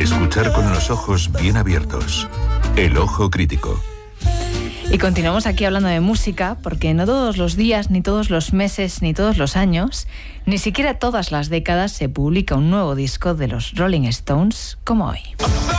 Escuchar con los ojos bien abiertos. El ojo crítico. Y continuamos aquí hablando de música, porque no todos los días, ni todos los meses, ni todos los años, ni siquiera todas las décadas se publica un nuevo disco de los Rolling Stones como hoy.